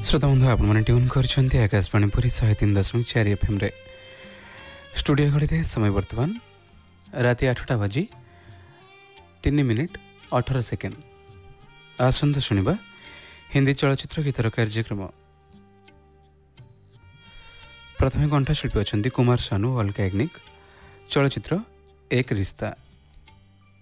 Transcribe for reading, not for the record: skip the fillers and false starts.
श्रोता बंधु आपने ट्यून कर आकाशवाणी पुरी 103.4 FM रे स्टूडियो घड़ी समय वर्तमान राति 8टा बजी 3 मिनिट 18 सेकेंड। आसंत शुणा हिंदी चलचित्र गीतर कार्यक्रम। प्रथम कंठशिल्पी अच्छा कुमार सानू, अलका याग्निक। चलचित्र एक रिश्ता।